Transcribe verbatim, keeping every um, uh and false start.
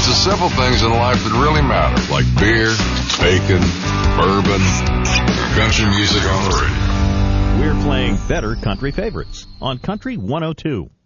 It's the simple things in life that really matter, like beer, bacon, bourbon, country music on the radio. We're playing better country favorites on Country one oh two.